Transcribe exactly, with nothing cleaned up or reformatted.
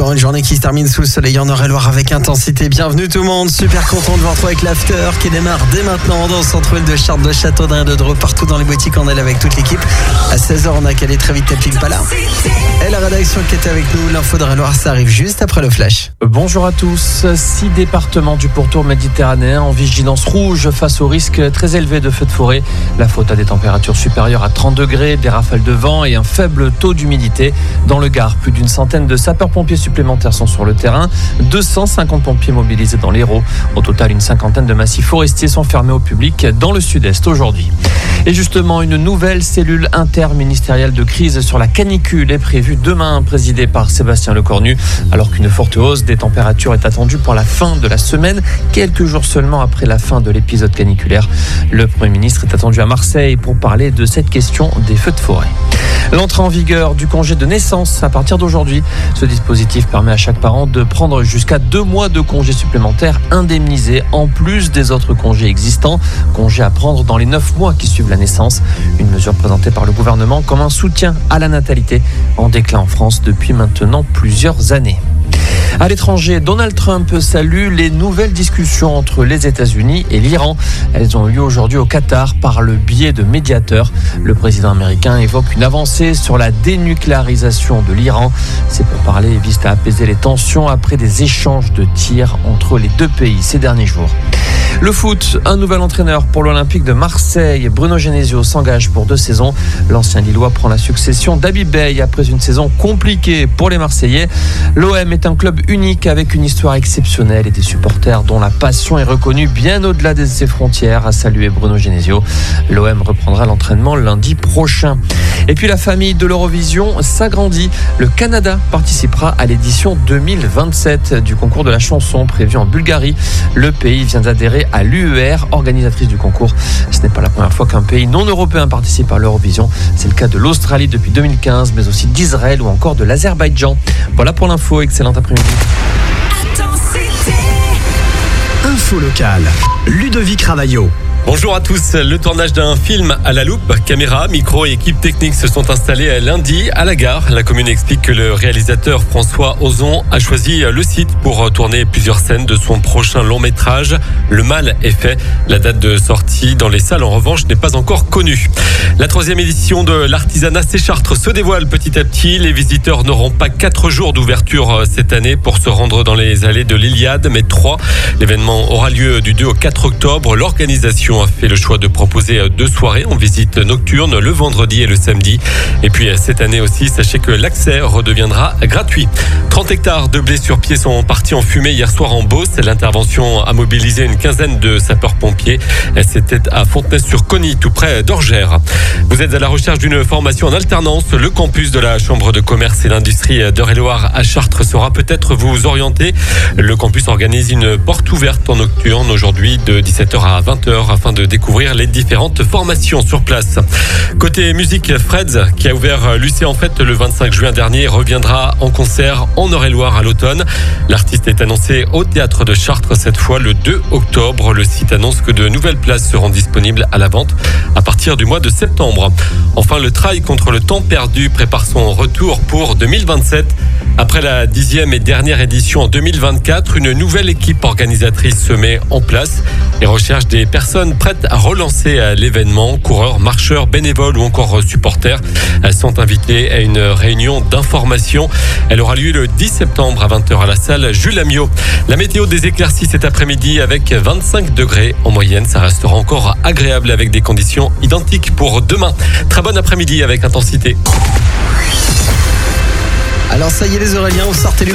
Encore une journée qui se termine sous le soleil en Eure-et-Loire avec intensité. Bienvenue tout le monde, super content de vous retrouver avec l'after qui démarre dès maintenant dans le centre-ville de Chartres, de Châteaudun, de Dreux, partout dans les boutiques. On est là avec toute l'équipe. À seize heures, on a calé très vite à pile pas là. Et la rédaction qui était avec nous, l'info d'Eure-et-Loire, ça arrive juste après le flash. Bonjour à tous. Six départements du pourtour méditerranéen en vigilance rouge face au risque très élevé de feux de forêt. La faute à des températures supérieures à trente degrés, des rafales de vent et un faible taux d'humidité. Dans le Gard, plus d'une centaine de sapeurs-pompiers supplémentaires sont sur le terrain. deux cent cinquante pompiers mobilisés dans l'Hérault. Au total, une cinquantaine de massifs forestiers sont fermés au public dans le sud-est aujourd'hui. Et justement, une nouvelle cellule interministérielle de crise sur la canicule est prévue demain, présidée par Sébastien Lecornu, alors qu'une forte hausse des températures est attendue pour la fin de la semaine, quelques jours seulement après la fin de l'épisode caniculaire. Le Premier ministre est attendu à Marseille pour parler de cette question des feux de forêt. L'entrée en vigueur du congé de naissance à partir d'aujourd'hui. Ce dispositif permet à chaque parent de prendre jusqu'à deux mois de congés supplémentaires indemnisés en plus des autres congés existants. Congés à prendre dans les neuf mois qui suivent la naissance. Une mesure présentée par le gouvernement comme un soutien à la natalité en déclin en France depuis maintenant plusieurs années. À l'étranger, Donald Trump salue les nouvelles discussions entre les États-Unis et l'Iran. Elles ont eu lieu aujourd'hui au Qatar par le biais de médiateurs. Le président américain évoque une avancée sur la dénucléarisation de l'Iran. C'est pour parler et vise à apaiser les tensions après des échanges de tirs entre les deux pays ces derniers jours. Le foot, un nouvel entraîneur pour l'Olympique de Marseille. Bruno Genesio s'engage pour deux saisons. L'ancien Lillois prend la succession d'Habib Beye après une saison compliquée pour les Marseillais. L'O M est un club unique avec une histoire exceptionnelle et des supporters dont la passion est reconnue bien au-delà de ses frontières, a salué Bruno Genesio. L'O M reprendra l'entraînement lundi prochain. Et puis la famille de l'Eurovision s'agrandit. Le Canada participera à l'édition deux mille vingt-sept du concours de la chanson prévu en Bulgarie. Le pays vient d'adhérer à l'U E R, organisatrice du concours. Ce n'est pas la première fois qu'un pays non européen participe à l'Eurovision. C'est le cas de l'Australie depuis deux mille quinze, mais aussi d'Israël ou encore de l'Azerbaïdjan. Voilà pour l'info, excellent après-midi. Info locale, Ludovic Ravaillot. Bonjour à tous. Le tournage d'un film à la loupe, caméra, micro et équipe technique se sont installés lundi à la gare. La commune explique que le réalisateur François Ozon a choisi le site pour tourner plusieurs scènes de son prochain long métrage. Le mal est fait. La date de sortie dans les salles, en revanche, n'est pas encore connue. La troisième édition de l'artisanat C Chartres se dévoile petit à petit. Les visiteurs n'auront pas quatre jours d'ouverture cette année pour se rendre dans les allées de l'Iliade, mais trois. L'événement aura lieu du deux au quatre octobre. L'organisation a fait le choix de proposer deux soirées en visite nocturne le vendredi et le samedi. Et puis cette année aussi, sachez que l'accès redeviendra gratuit. trente hectares de blé sur pied sont partis en fumée hier soir en Beauce. L'intervention a mobilisé une quinzaine de sapeurs-pompiers. C'était à Fontenay-sur-Cogny, tout près d'Orgères. Vous êtes à la recherche d'une formation en alternance. Le campus de la Chambre de commerce et d'industrie d'Eure-et-Loire à Chartres saura peut-être vous orienter. Le campus organise une porte ouverte en nocturne aujourd'hui de dix-sept heures à vingt heures afin de découvrir les différentes formations sur place. Côté musique, Freds, qui a ouvert l'U C en fête le vingt-cinq juin dernier, reviendra en concert en Eure-et-Loire à l'automne. L'artiste est annoncé au théâtre de Chartres cette fois le deux octobre. Le site annonce que de nouvelles places seront disponibles à la vente à partir du mois de septembre. Enfin, le trail contre le temps perdu prépare son retour pour deux mille vingt-sept. Après la dixième et dernière édition en deux mille vingt-quatre, une nouvelle équipe organisatrice se met en place et recherche des personnes prêtes à relancer l'événement. Coureurs, marcheurs, bénévoles ou encore supporters. Elles sont invitées à une réunion d'information. Elle aura lieu le dix septembre à vingt heures à la salle Jules Amiot. La météo des éclaircies cet après-midi avec vingt-cinq degrés en moyenne. Ça restera encore agréable avec des conditions identiques pour demain. Très bon après-midi avec intensité. Alors ça y est les Auréliens, vous sortez les